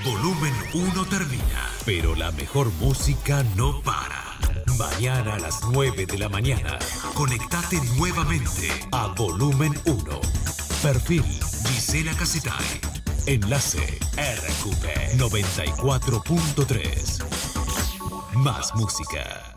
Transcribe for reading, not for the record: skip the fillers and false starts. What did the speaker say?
Volumen 1 termina, pero la mejor música no para. Mañana a las 9 de la mañana, conectate nuevamente a Volumen 1. Perfil Gisela Casetay. Enlace RQP 94.3. Más música.